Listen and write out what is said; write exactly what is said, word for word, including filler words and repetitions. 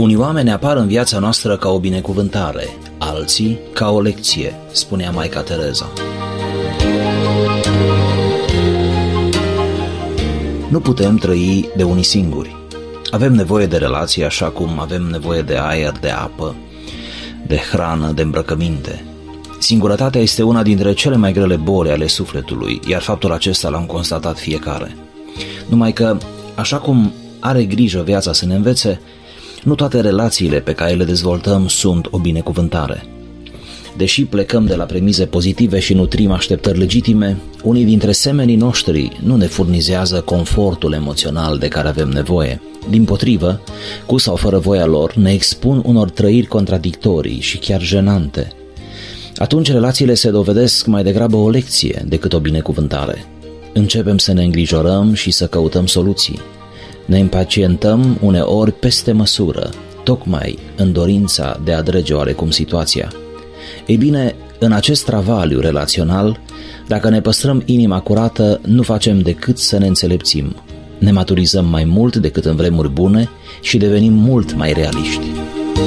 Unii oameni apar în viața noastră ca o binecuvântare, alții ca o lecție, spunea Maica Tereza. Nu putem trăi de unii singuri. Avem nevoie de relații așa cum avem nevoie de aer, de apă, de hrană, de îmbrăcăminte. Singurătatea este una dintre cele mai grele boli ale sufletului, iar faptul acesta l-am constatat fiecare. Numai că, așa cum are grijă viața să ne învețe, nu toate relațiile pe care le dezvoltăm sunt o binecuvântare. Deși plecăm de la premize pozitive și nutrim așteptări legitime, unii dintre semenii noștri nu ne furnizează confortul emoțional de care avem nevoie. Dimpotrivă, cu sau fără voia lor, ne expun unor trăiri contradictorii și chiar jenante. Atunci relațiile se dovedesc mai degrabă o lecție decât o binecuvântare. Începem să ne îngrijorăm și să căutăm soluții. Ne impacientăm uneori peste măsură, tocmai în dorința de a drege oarecum situația. Ei bine, în acest travaliu relațional, dacă ne păstrăm inima curată, nu facem decât să ne înțelepțim. Ne maturizăm mai mult decât în vremuri bune și devenim mult mai realiști.